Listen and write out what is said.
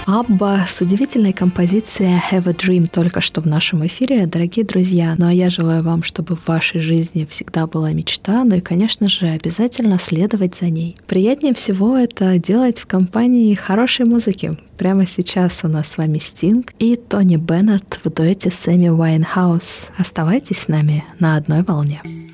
Абба с удивительной композицией «Have a Dream» только что в нашем эфире, дорогие друзья. Ну а я желаю вам, чтобы в вашей жизни всегда была мечта, ну и, конечно же, обязательно следовать за ней. Приятнее всего это делать в компании хорошей музыки. Прямо сейчас у нас с вами Стинг и Тони Беннет в дуэте с Эми Уайнхаус. Оставайтесь с нами на одной волне.